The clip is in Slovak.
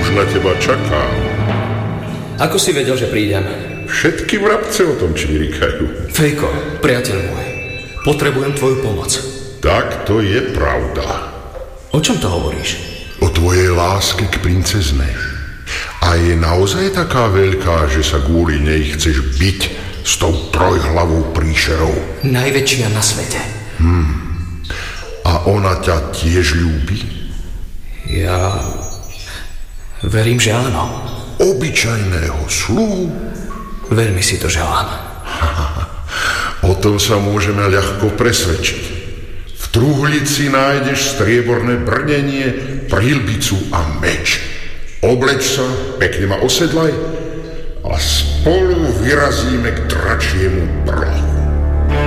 už na teba čakám. Ako si vedel, že prídem? Všetky vrabce o tom čvirikajú. Fejko, priateľ môj, potrebujem tvoju pomoc. Tak to je pravda. O čom to hovoríš? O tvojej láske k princezne. A je naozaj taká veľká, že sa kvôli nej chceš byť s tou trojhlavou príšerou? Najväčšia na svete. A ona ťa tiež ľúbi? Ja verím, že áno. Obyčajného sluhu? Veľmi si to želám. O tom sa môžeme ľahko presvedčiť. V truhlici nájdeš strieborné brnenie, príľbicu a meč. Obleč sa, pekne ma osedlaj a spolu vyrazíme k dračiemu brlohu.